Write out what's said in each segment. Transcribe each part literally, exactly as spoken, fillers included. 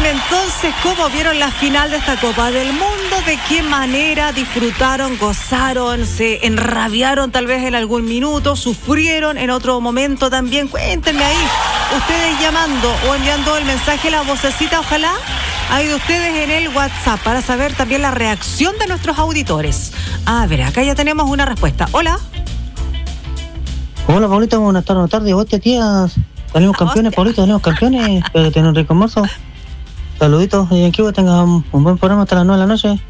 Cuéntenme entonces cómo vieron la final de esta Copa del Mundo, de qué manera disfrutaron, gozaron, se enrabiaron tal vez en algún minuto, sufrieron en otro momento también. Cuéntenme ahí, ustedes llamando o enviando el mensaje, la vocecita, ojalá, ahí de ustedes en el WhatsApp, para saber también la reacción de nuestros auditores. A ver, acá ya tenemos una respuesta. Hola. Hola, Paulita, buenas tardes, buenas tardes. Hostia, tía, salimos campeones, Paulita, salimos campeones. Espero que tengan un rico almuerzo. Saluditos, y aquí que tengas un, un buen programa hasta las nueve de la noche.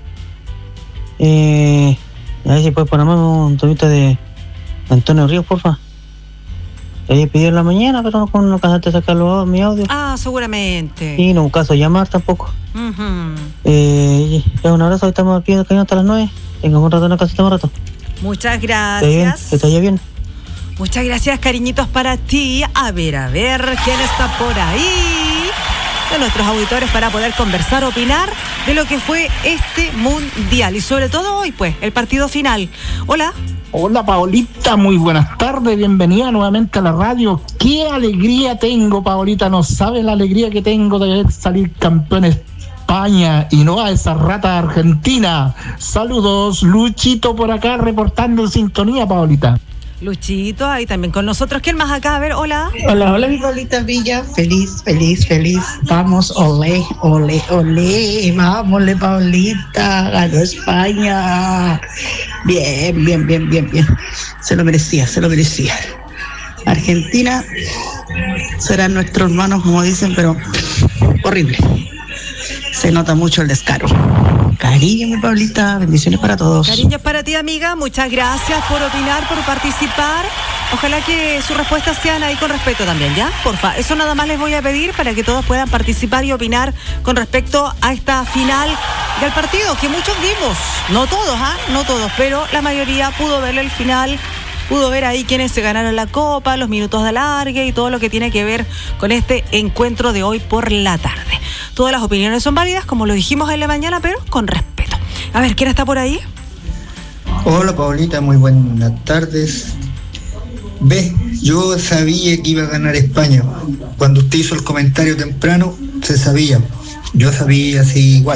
Eh, a ver si puedes ponerme un tomito de Antonio Ríos, porfa. Ahí pidió en la mañana, pero no, no cansaste de sacar los, mi audio. Ah, seguramente. Y no caso llamar tampoco. Uh-huh. Eh, ya un abrazo, hoy estamos aquí hasta las nueve. Tenga un rato en la casita, un rato. Muchas gracias. Que te vaya bien. Muchas gracias, cariñitos, para ti. A ver, a ver, ¿quién está por ahí? De nuestros auditores, para poder conversar, opinar de lo que fue este mundial. Y sobre todo hoy, pues, el partido final. Hola. Hola, Paolita, muy buenas tardes, bienvenida nuevamente a la radio. Qué alegría tengo, Paolita, no sabes la alegría que tengo de ver salir campeón España y no a esa rata argentina. Saludos, Luchito por acá reportando en sintonía, Paolita. Luchito, ahí también con nosotros. ¿Quién más acá? A ver, hola. Hola, hola, mi Paulita Villa. Feliz, feliz, feliz. Vamos, olé, olé, olé. Vámonos, Paulita. Ganó España. Bien, bien, bien, bien, bien. Se lo merecía, se lo merecía. Argentina serán nuestros hermanos, como dicen, pero horrible. Se nota mucho el descaro. Cariño, mi Paulita, bendiciones para todos. Cariños para ti, amiga, muchas gracias por opinar, por participar. Ojalá que sus respuestas sean ahí con respeto también, ¿ya? Porfa, eso nada más les voy a pedir para que todos puedan participar y opinar con respecto a esta final del partido, que muchos vimos, no todos, ¿ah? ¿eh? No todos, pero la mayoría pudo ver el final, pudo ver ahí quienes se ganaron la copa, los minutos de alargue y todo lo que tiene que ver con este encuentro de hoy por la tarde. Todas las opiniones son válidas, como lo dijimos en la mañana, pero con respeto. A ver, ¿quién está por ahí? Hola, Paulita, muy buenas tardes. Ve, yo sabía que iba a ganar España. Cuando usted hizo el comentario temprano, se sabía. Yo sabía así igual.